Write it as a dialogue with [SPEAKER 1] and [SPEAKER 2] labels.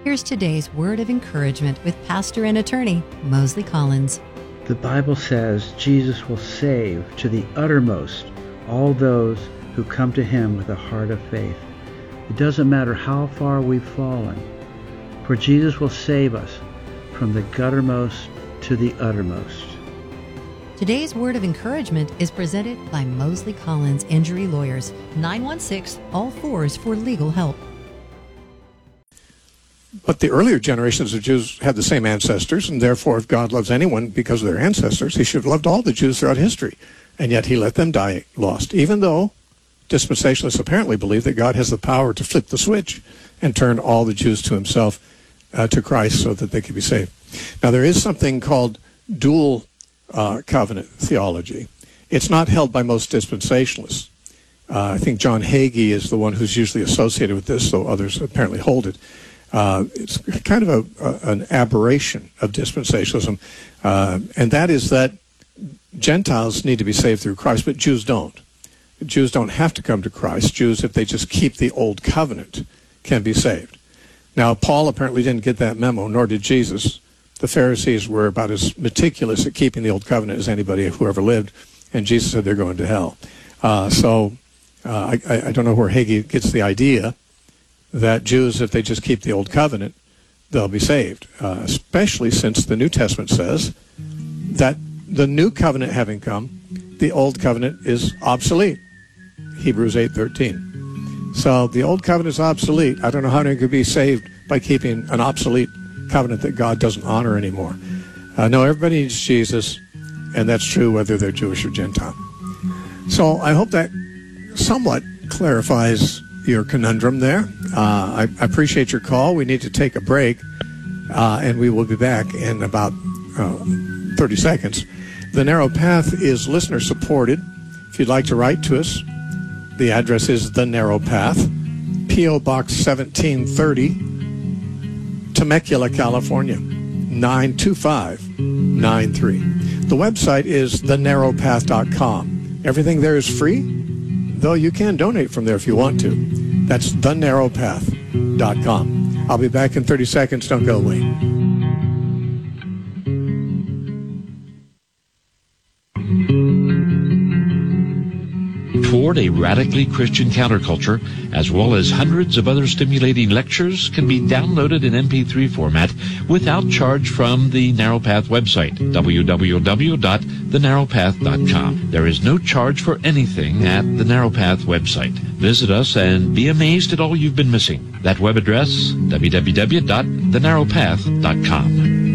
[SPEAKER 1] Here's today's word of encouragement with pastor and attorney Mosley Collins.
[SPEAKER 2] The Bible says Jesus will save to the uttermost all those who come to him with a heart of faith. It doesn't matter how far we've fallen, for Jesus will save us from the guttermost to the uttermost.
[SPEAKER 1] Today's word of encouragement is presented by Mosley Collins Injury Lawyers, 916-ALL-4s for legal help.
[SPEAKER 3] But the earlier generations of Jews had the same ancestors, and therefore if God loves anyone because of their ancestors, he should have loved all the Jews throughout history. And yet he let them die lost, even though dispensationalists apparently believe that God has the power to flip the switch and turn all the Jews to himself, to Christ, so that they could be saved. Now, there is something called dual covenant theology. It's not held by most dispensationalists. I think John Hagee is the one who's usually associated with this, though others apparently hold it. It's kind of an aberration of dispensationalism, and that is that Gentiles need to be saved through Christ, but Jews don't. Jews don't have to come to Christ. Jews, if they just keep the old covenant, can be saved. Now, Paul apparently didn't get that memo, nor did Jesus. The Pharisees were about as meticulous at keeping the old covenant as anybody who ever lived, and Jesus said they're going to hell. I don't know where Hagee gets the idea that Jews, if they just keep the old covenant, they'll be saved, especially since the New Testament says that the new covenant having come, the old covenant is obsolete. Hebrews 8:13. So the old covenant is obsolete. I don't know how anyone could be saved by keeping an obsolete covenant that God doesn't honor anymore. No, everybody needs Jesus, and that's true whether they're Jewish or Gentile. So I hope that somewhat clarifies your conundrum there. I appreciate your call. We need to take a break, and we will be back in about 30 seconds. The Narrow Path is listener supported. If you'd like to write to us, the address is The Narrow Path, P.O. Box 1730, Temecula, California, 92593. The website is thenarrowpath.com. Everything there is free, though you can donate from there if you want to. That's thenarrowpath.com. I'll be back in 30 seconds. Don't go away.
[SPEAKER 4] Toward a radically Christian counterculture, as well as hundreds of other stimulating lectures, can be downloaded in MP3 format without charge from the Narrow Path website, www.thenarrowpath.com. There is no charge for anything at the Narrow Path website. Visit us and be amazed at all you've been missing. That web address, www.thenarrowpath.com.